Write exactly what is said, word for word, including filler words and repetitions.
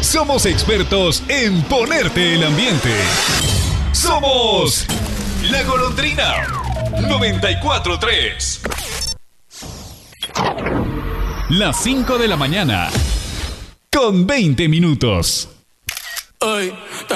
Somos expertos en ponerte el ambiente. Somos La Golondrina noventa y cuatro tres. Las cinco de la mañana con veinte minutos. Ay,